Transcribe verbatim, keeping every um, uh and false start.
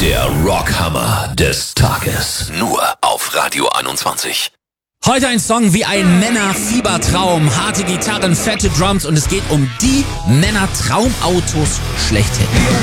Der Rockhammer des Tages. Nur auf Radio einundzwanzig. Heute ein Song wie ein Männerfiebertraum. Harte Gitarren, fette Drums und es geht um die Männertraumautos schlechthin.